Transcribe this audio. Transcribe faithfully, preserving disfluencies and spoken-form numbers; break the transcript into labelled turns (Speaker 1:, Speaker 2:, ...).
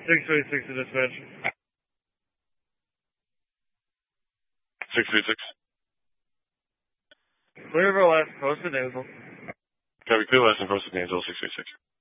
Speaker 1: six three six to dispatch.
Speaker 2: six three six.
Speaker 1: Clear for last posted Angel.
Speaker 2: Copy, clear last and posted Angel, six three six.